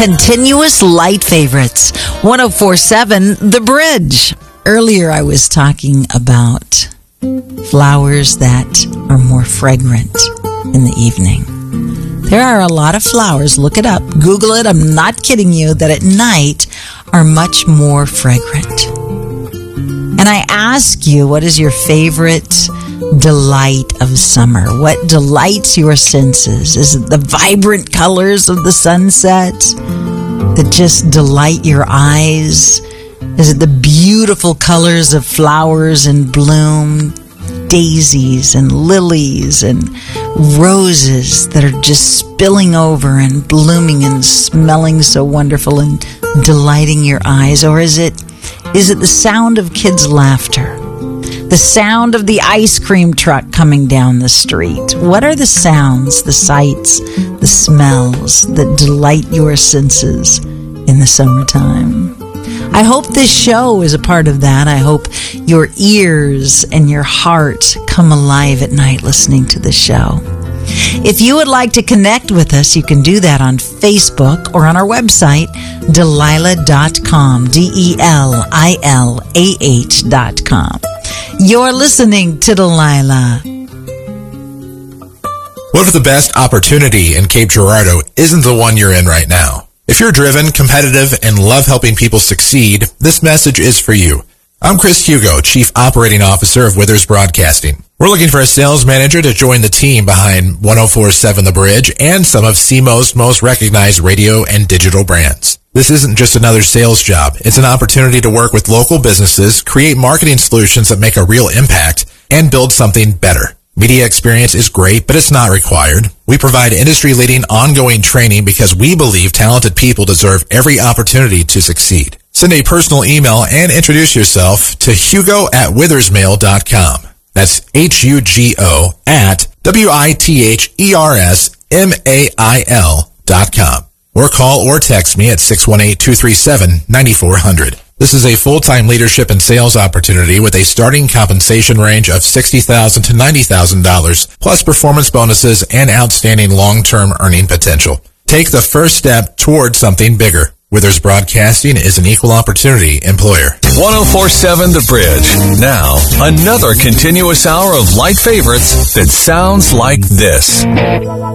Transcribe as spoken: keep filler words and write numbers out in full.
Continuous light favorites. one oh four point seven The Bridge. Earlier I was talking about flowers that are more fragrant in the evening. There are a lot of flowers, look it up, Google it, I'm not kidding you, that at night are much more fragrant. And I ask you, what is your favorite delight of summer? What delights your senses? Is it the vibrant colors of the sunset that just delight your eyes? Is it the beautiful colors of flowers in bloom, daisies and lilies and roses that are just spilling over and blooming and smelling so wonderful and delighting your eyes? Or is it is it the sound of kids' laughter? The sound of the ice cream truck coming down the street? What are the sounds, the sights, the smells that delight your senses in the summertime? I hope this show is a part of that. I hope your ears and your heart come alive at night listening to this show. If you would like to connect with us, you can do that on Facebook or on our website, Delilah dot com, D E L I L A H dot com. You're listening to Delilah. What if the best opportunity in Cape Girardeau isn't the one you're in right now? If you're driven, competitive, and love helping people succeed, this message is for you. I'm Chris Hugo, Chief Operating Officer of Withers Broadcasting. We're looking for a sales manager to join the team behind one oh four point seven The Bridge and some of C M O's most recognized radio and digital brands. This isn't just another sales job. It's an opportunity to work with local businesses, create marketing solutions that make a real impact, and build something better. Media experience is great, but it's not required. We provide industry-leading ongoing training because we believe talented people deserve every opportunity to succeed. Send a personal email and introduce yourself to hugo at withersmail dot com. That's H U G O at W I T H E R S M A I L dot com. Or call or text me at six one eight, two three seven, nine four zero zero. This is a full-time leadership and sales opportunity with a starting compensation range of sixty thousand dollars to ninety thousand dollars, plus performance bonuses and outstanding long-term earning potential. Take the first step toward something bigger. Withers Broadcasting is an equal opportunity employer. one oh four point seven The Bridge. Now, another continuous hour of light favorites that sounds like this.